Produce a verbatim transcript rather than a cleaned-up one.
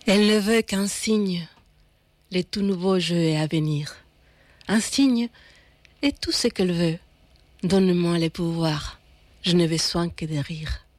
Elle ne veut qu'un signe, le tout nouveau jeu est à venir. Un signe est tout ce qu'elle veut. Donne-moi le pouvoir, je n'ai besoin que de rire.